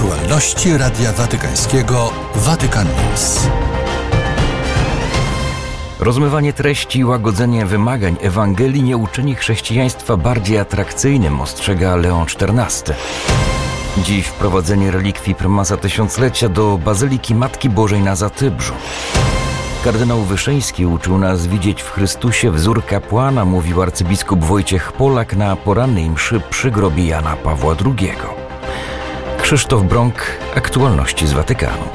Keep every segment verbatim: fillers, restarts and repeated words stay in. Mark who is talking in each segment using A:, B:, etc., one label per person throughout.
A: Aktualności Radia Watykańskiego Vatican News.
B: Rozmywanie treści i łagodzenie wymagań Ewangelii nie uczyni chrześcijaństwa bardziej atrakcyjnym, ostrzega Leon czternasty. Dziś wprowadzenie relikwii prymasa tysiąclecia do Bazyliki Matki Bożej na Zatybrzu. Kardynał Wyszyński uczył nas widzieć w Chrystusie wzór kapłana, mówił arcybiskup Wojciech Polak na porannej mszy przy grobie Jana Pawła drugiego. Krzysztof Brąk, aktualności z Watykanu.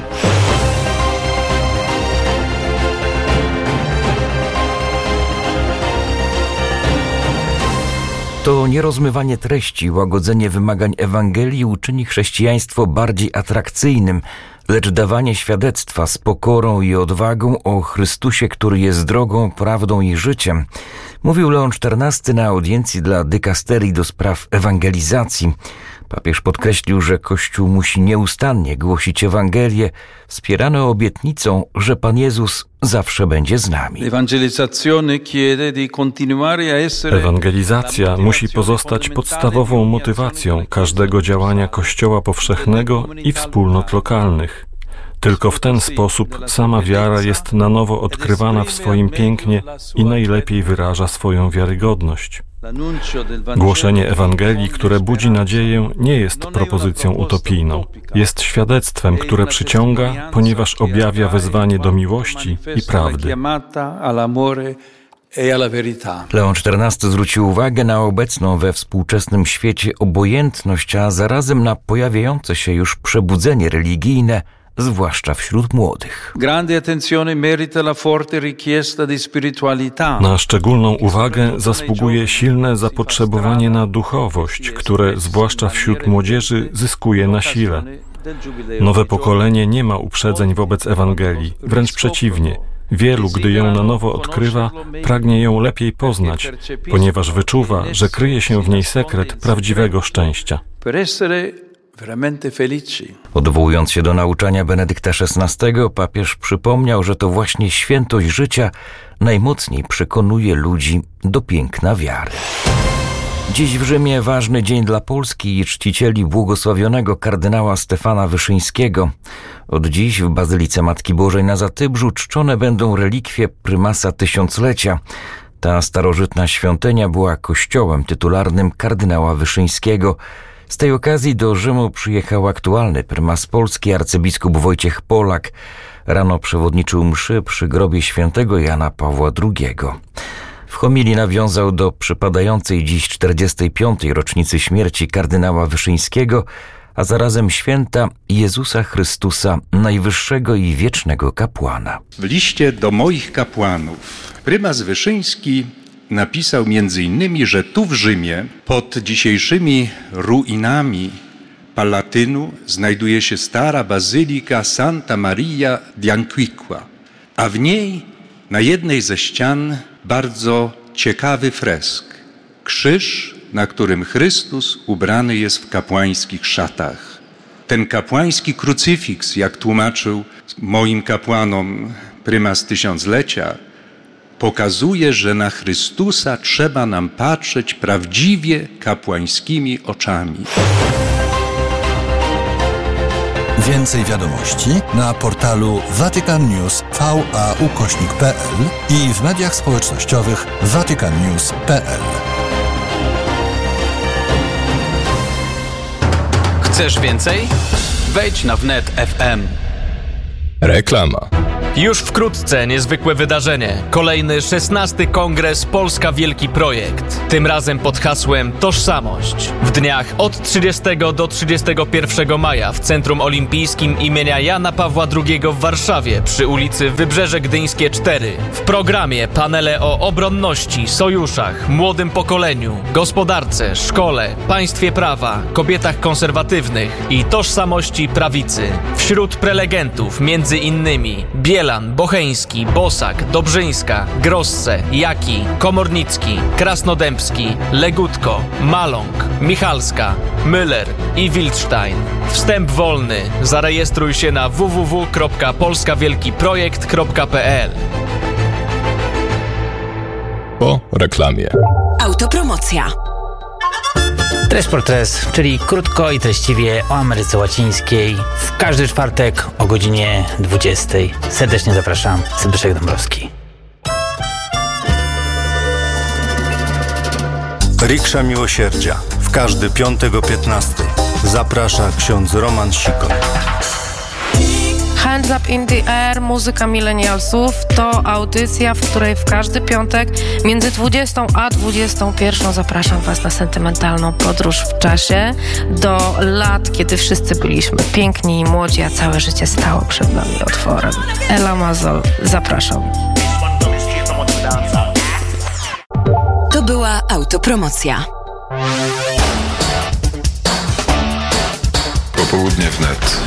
B: To nierozmywanie treści, łagodzenie wymagań Ewangelii uczyni chrześcijaństwo bardziej atrakcyjnym, lecz dawanie świadectwa z pokorą i odwagą o Chrystusie, który jest drogą, prawdą i życiem, mówił Leon czternasty na audiencji dla dykasterii do spraw ewangelizacji. Papież podkreślił, że Kościół musi nieustannie głosić Ewangelię, wspierane obietnicą, że Pan Jezus zawsze będzie z nami.
C: Ewangelizacja musi pozostać podstawową motywacją każdego działania Kościoła powszechnego i wspólnot lokalnych. Tylko w ten sposób sama wiara jest na nowo odkrywana w swoim pięknie i najlepiej wyraża swoją wiarygodność. Głoszenie Ewangelii, które budzi nadzieję, nie jest propozycją utopijną. Jest świadectwem, które przyciąga, ponieważ objawia wezwanie do miłości i prawdy.
B: Leon czternasty zwrócił uwagę na obecną we współczesnym świecie obojętność, a zarazem na pojawiające się już przebudzenie religijne, zwłaszcza wśród młodych.
C: Na szczególną uwagę zasługuje silne zapotrzebowanie na duchowość, które zwłaszcza wśród młodzieży zyskuje na sile. Nowe pokolenie nie ma uprzedzeń wobec Ewangelii, wręcz przeciwnie. Wielu, gdy ją na nowo odkrywa, pragnie ją lepiej poznać, ponieważ wyczuwa, że kryje się w niej sekret prawdziwego szczęścia.
B: Odwołując się do nauczania Benedykta szesnastego, papież przypomniał, że to właśnie świętość życia najmocniej przekonuje ludzi do piękna wiary. Dziś w Rzymie ważny dzień dla Polski i czcicieli błogosławionego kardynała Stefana Wyszyńskiego. Od dziś w Bazylice Matki Bożej na Zatybrzu czczone będą relikwie prymasa tysiąclecia. Ta starożytna świątynia była kościołem tytularnym kardynała Wyszyńskiego. Z tej okazji do Rzymu przyjechał aktualny prymas Polski arcybiskup Wojciech Polak. Rano przewodniczył mszy przy grobie świętego Jana Pawła drugiego. W homilii nawiązał do przypadającej dziś czterdziestej piątej rocznicy śmierci kardynała Wyszyńskiego, a zarazem święta Jezusa Chrystusa, najwyższego i wiecznego kapłana.
D: W liście do moich kapłanów prymas Wyszyński napisał między innymi, że tu w Rzymie, pod dzisiejszymi ruinami Palatynu, znajduje się stara bazylika Santa Maria di Anquiqua, a w niej na jednej ze ścian bardzo ciekawy fresk. Krzyż, na którym Chrystus ubrany jest w kapłańskich szatach. Ten kapłański krucyfiks, jak tłumaczył moim kapłanom prymas tysiąclecia, pokazuje, że na Chrystusa trzeba nam patrzeć prawdziwie kapłańskimi oczami.
A: Więcej wiadomości na portalu Vatican News V A ukośnik P L i w mediach społecznościowych vatican news kropka p l.
E: Chcesz więcej? Wejdź na wnet kropka f m.
F: Reklama.
G: Już wkrótce niezwykłe wydarzenie. Kolejny szesnasty Kongres Polska Wielki Projekt. Tym razem pod hasłem Tożsamość. W dniach od trzydziestego do trzydziestego pierwszego maja w Centrum Olimpijskim imienia Jana Pawła drugiego w Warszawie przy ulicy Wybrzeże Gdyńskie cztery. W programie panele o obronności, sojuszach, młodym pokoleniu, gospodarce, szkole, państwie prawa, kobietach konserwatywnych i tożsamości prawicy. Wśród prelegentów między innymi Bielan, Bocheński, Bosak, Dobrzyńska, Grosse, Jaki, Komornicki, Krasnodębski, Legutko, Maląg, Michalska, Müller i Wildstein. Wstęp wolny. Zarejestruj się na w w w kropka polska wielki projekt kropka p l.
F: Po reklamie.
H: Autopromocja. Tres por Tres, czyli krótko i treściwie o Ameryce Łacińskiej. W każdy czwartek o godzinie dwudziestej. Serdecznie zapraszam. Zbyszek Dąbrowski.
I: Riksza Miłosierdzia. W każdy piątek o piętnastej. Zaprasza ksiądz Roman Sikon.
J: Hands Up in the Air, muzyka milenialsów to audycja, w której w każdy piątek między dwudziestą a dwudziestą pierwszą zapraszam Was na sentymentalną podróż w czasie do lat, kiedy wszyscy byliśmy piękni i młodzi, a całe życie stało przed nami otworem. Ela Mazol, zapraszam.
K: To była autopromocja.
L: Popołudnie wnet.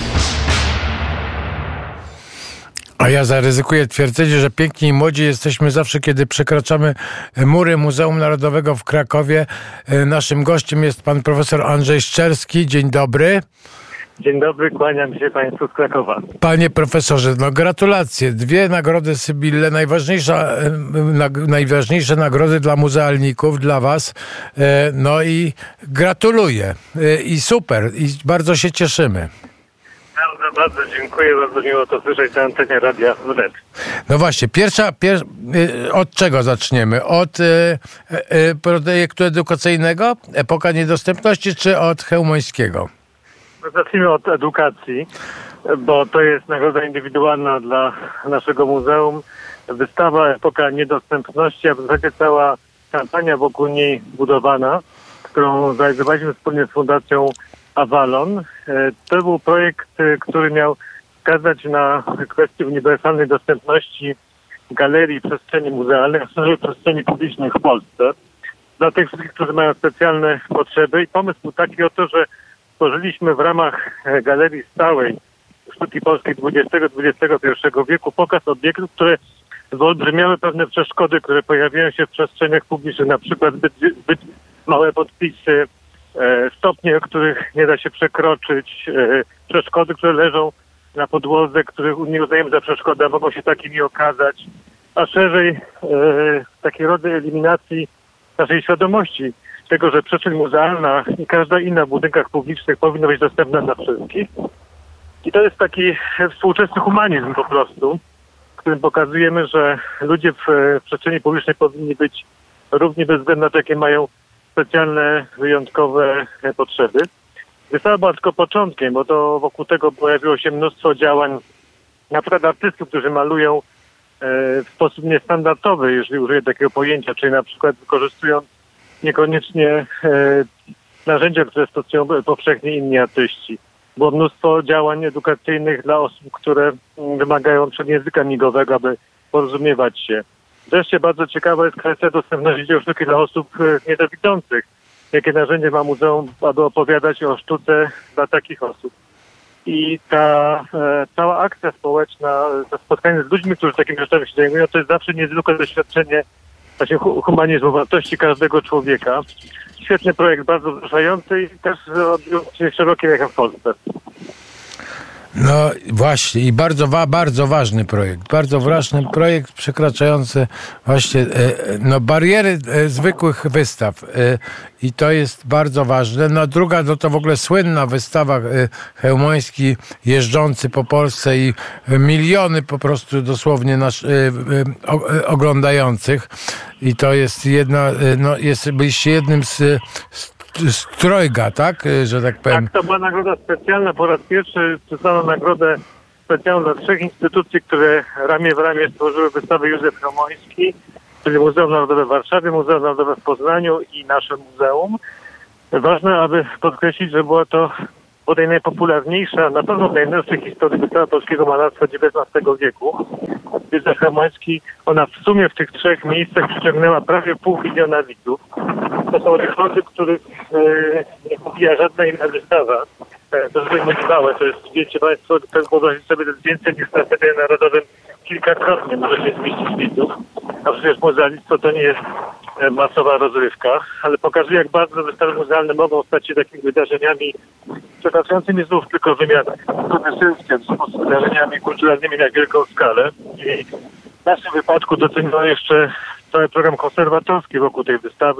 M: A ja zaryzykuję twierdzenie, że piękni i młodzi jesteśmy zawsze, kiedy przekraczamy mury Muzeum Narodowego w Krakowie. Naszym gościem jest pan profesor Andrzej Szczerski. Dzień dobry.
N: Dzień dobry, kłaniam się Państwu z Krakowa.
M: Panie profesorze, no gratulacje. Dwie nagrody Sybille, najważniejsza, na, najważniejsze nagrody dla muzealników, dla Was. No i gratuluję. I super. I bardzo się cieszymy.
N: Bardzo, bardzo dziękuję, bardzo miło to słyszeć na antenie Radia Wnet.
M: No właśnie, pierwsza, pier... od czego zaczniemy? Od y, y, projektu edukacyjnego, Epoka Niedostępności, czy od Chełmońskiego?
N: Zacznijmy od edukacji, bo to jest nagroda indywidualna dla naszego muzeum. Wystawa Epoka Niedostępności, a w zasadzie cała kampania wokół niej budowana, którą zrealizowaliśmy wspólnie z Fundacją Avalon. To był projekt, który miał wskazać na kwestię uniwersalnej dostępności galerii i przestrzeni muzealnych, a w zasadzie przestrzeni publicznych w Polsce. Dla tych wszystkich, którzy mają specjalne potrzeby. I pomysł był taki oto, że stworzyliśmy w ramach Galerii Stałej Sztuki Polskiej dwudziestego do dwudziestego pierwszego wieku pokaz obiektów, które wyolbrzymiały pewne przeszkody, które pojawiają się w przestrzeniach publicznych, na przykład zbyt, zbyt małe podpisy, stopnie, których nie da się przekroczyć, przeszkody, które leżą na podłodze, których nie uznajemy za przeszkodę, a mogą się takimi okazać, a szerzej taki rodzaj eliminacji naszej świadomości tego, że przestrzeń muzealna i każda inna w budynkach publicznych powinna być dostępna dla wszystkich. I to jest taki współczesny humanizm po prostu, w którym pokazujemy, że ludzie w przestrzeni publicznej powinni być równi bez względu na to, jakie mają specjalne, wyjątkowe potrzeby. Wystawa była tylko początkiem, bo to wokół tego pojawiło się mnóstwo działań, na przykład artystów, którzy malują w sposób niestandardowy, jeżeli użyję takiego pojęcia, czyli na przykład wykorzystując niekoniecznie narzędzia, które stosują powszechnie inni artyści. Było mnóstwo działań edukacyjnych dla osób, które wymagają języka migowego, aby porozumiewać się. Wreszcie bardzo ciekawa jest kwestia dostępności dzieł sztuki dla osób niedowidzących. Jakie narzędzie ma muzeum, aby opowiadać o sztuce dla takich osób. I ta e, cała akcja społeczna, to spotkanie z ludźmi, którzy takimi rzeczami się zajmują, to jest zawsze niezwykłe doświadczenie właśnie humanizmu, wartości każdego człowieka. Świetny projekt, bardzo wzruszający i też odbył się szerokim echem w Polsce.
M: No właśnie i bardzo, wa- bardzo ważny projekt, bardzo ważny projekt przekraczający właśnie e, no, bariery e, zwykłych wystaw e, i to jest bardzo ważne. No druga, no to w ogóle słynna wystawa e, Chełmoński jeżdżący po Polsce i e, miliony po prostu dosłownie nasz, e, e, o, e, oglądających i to jest jedna, e, no jest, byliście jednym z, z z trojga, tak? Że tak powiem.
N: Tak, to była nagroda specjalna. Po raz pierwszy przyznano nagrodę specjalną dla trzech instytucji, które ramię w ramię stworzyły wystawę Józef Chełmoński, czyli Muzeum Narodowe w Warszawie, Muzeum Narodowe w Poznaniu i nasze muzeum. Ważne, aby podkreślić, że była to bodaj najpopularniejsza, na pewno w najnowszej historii wystawa polskiego malarstwa dziewiętnastego wieku. Józef Chełmoński, ona w sumie w tych trzech miejscach przyciągnęła prawie pół miliona widzów. To są rekordy, których e, nie kupiła żadna inna wystawa. E, to jest niebywałe, to jest, wiecie Państwo, wyobrazić sobie, to jest więcej niż na scenie narodowym kilkakrotnie może się zmieścić widzów. A przecież muzealnictwo to nie jest e, masowa rozrywka, ale pokazuje, jak bardzo wystawy muzealne mogą stać się takimi wydarzeniami przekraczającymi znów tylko wymiar komercyjnym, z wydarzeniami kulturalnymi na wielką skalę. I w naszym wypadku doceniono jeszcze cały program konserwatorski wokół tej wystawy.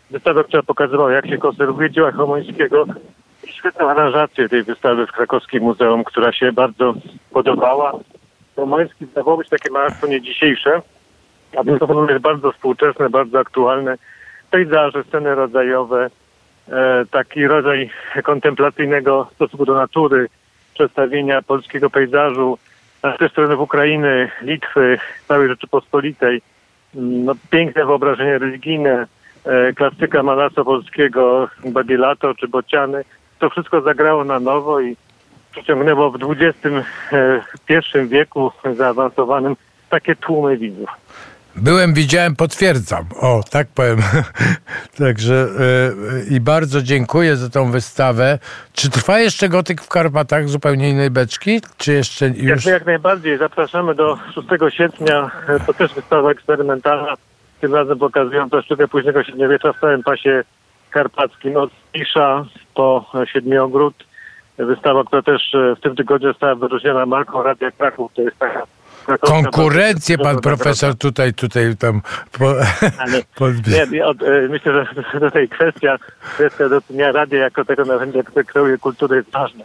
N: Wystawa, która pokazywała, jak się konserwuje dzieła Chełmońskiego. I świetną aranżację tej wystawy w Krakowskim Muzeum, która się bardzo podobała. Chełmoński zdawało być takie malarstwo nie dzisiejsze, a to jest bardzo współczesne, bardzo aktualne. Pejzaże, sceny rodzajowe, e, taki rodzaj kontemplacyjnego stosunku do natury, przedstawienia polskiego pejzażu, na też terenów Ukrainy, Litwy, całej Rzeczypospolitej. No, piękne wyobrażenie religijne, e, klasyka malarstwa polskiego, Babie Lato czy Bociany. To wszystko zagrało na nowo i przyciągnęło w dwudziestym pierwszym wieku zaawansowanym takie tłumy widzów.
M: Byłem, widziałem, potwierdzam. O, tak powiem. Także yy, i bardzo dziękuję za tą wystawę. Czy trwa jeszcze gotyk w Karpatach zupełnie innej beczki? Czy jeszcze już?
N: Jak, jak najbardziej. Zapraszamy do szóstego sierpnia. To też wystawa eksperymentalna. Tym razem pokazująca sztukę późnego średniowiecza w całym pasie karpackim. Od Spisza po Siedmiogród. Wystawa, która też w tym tygodniu została wyróżniona marką Radia Kraków. To jest taka
M: konkurencję pan profesor tutaj, tutaj tam po,
N: Ale, nie, od, myślę, że tutaj kwestia, kwestia doceniania radia jako tego narzędzia, które kreuje kulturę, jest ważna.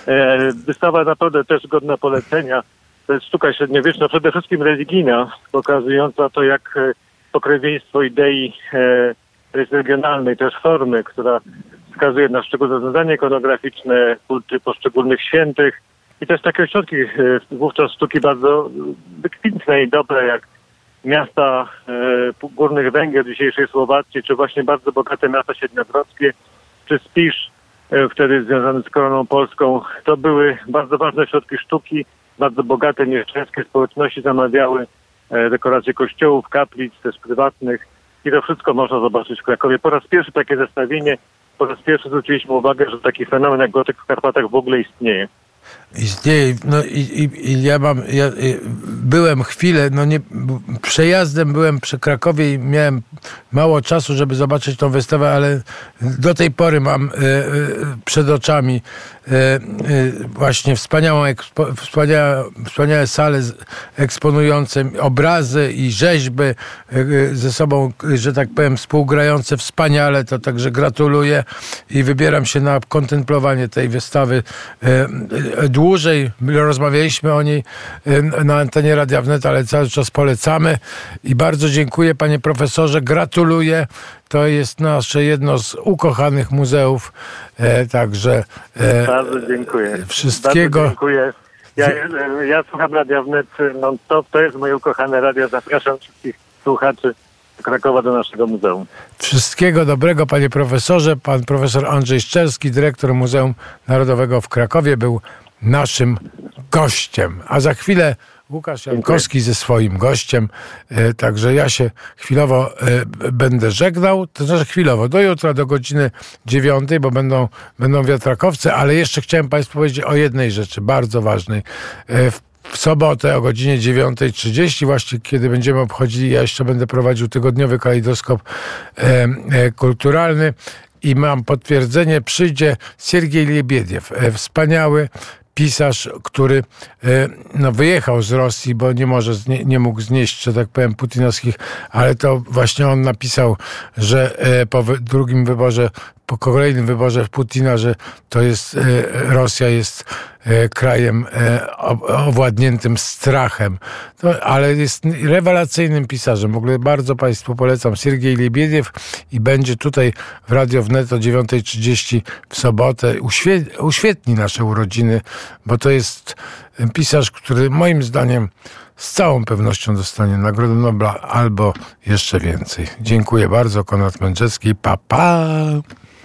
N: Wystawa naprawdę też godna polecenia. To jest sztuka średniowieczna, przede wszystkim religijna, pokazująca to, jak pokrewieństwo idei regionalnej, też formy, która wskazuje na szczególne rozwiązania ikonograficzne, kulty poszczególnych świętych, i też takie ośrodki wówczas sztuki bardzo wykwintne i dobre, jak miasta e, Górnych Węgier, dzisiejszej Słowacji, czy właśnie bardzo bogate miasta średniogrodzkie, czy Spisz, e, wtedy związany z koroną polską. To były bardzo ważne ośrodki sztuki, bardzo bogate mieszczańskie społeczności zamawiały e, dekoracje kościołów, kaplic, też prywatnych. I to wszystko można zobaczyć w Krakowie. Po raz pierwszy takie zestawienie, po raz pierwszy zwróciliśmy uwagę, że taki fenomen jak gotyk w Karpatach w ogóle istnieje.
M: Istnieje, no i, i, i ja mam, ja byłem chwilę, no nie, przejazdem byłem przy Krakowie i miałem mało czasu, żeby zobaczyć tą wystawę, ale do tej pory mam e, e, przed oczami e, e, właśnie wspaniałą, ekspo, wspaniałe, wspaniałe sale eksponujące obrazy i rzeźby e, ze sobą, że tak powiem, współgrające wspaniale, to także gratuluję i wybieram się na kontemplowanie tej wystawy e, dłużej. Rozmawialiśmy o niej na antenie Radia Wnet, ale cały czas polecamy i bardzo dziękuję, panie profesorze, gratuluję. To jest nasze jedno z ukochanych muzeów, e, także e,
N: bardzo dziękuję.
M: Wszystkiego.
N: Bardzo dziękuję. Ja, ja słucham Radia Wnet non-stop, to jest moje ukochane radio. Zapraszam wszystkich słuchaczy z Krakowa do naszego muzeum.
M: Wszystkiego dobrego, panie profesorze. Pan profesor Andrzej Szczerski, dyrektor Muzeum Narodowego w Krakowie, był naszym gościem. A za chwilę Łukasz Jankowski ze swoim gościem. E, także ja się chwilowo e, będę żegnał. To znaczy chwilowo, do jutra, do godziny dziewiątej, bo będą, będą wiatrakowce, ale jeszcze chciałem państwu powiedzieć o jednej rzeczy, bardzo ważnej. E, w W sobotę o godzinie dziewiąta trzydzieści, właśnie kiedy będziemy obchodzili, ja jeszcze będę prowadził tygodniowy kalejdoskop e, e, kulturalny i mam potwierdzenie, przyjdzie Siergiej Lebiediew, e, wspaniały pisarz, który e, no, wyjechał z Rosji, bo nie może, nie, nie mógł znieść, że tak powiem, putinowskich, ale to właśnie on napisał, że e, po wy, drugim wyborze, po kolejnym wyborze Putina, że to jest, e, Rosja jest e, krajem e, owładniętym strachem. No, ale jest rewelacyjnym pisarzem. W ogóle bardzo państwu polecam. Siergiej Lebiediew i będzie tutaj w Radio Wnet o dziewiąta trzydzieści w sobotę. Uświe- uświetni nasze urodziny, bo to jest pisarz, który moim zdaniem z całą pewnością dostanie Nagrodę Nobla albo jeszcze więcej. Dziękuję bardzo. Konrad Mędrzecki. Pa, pa!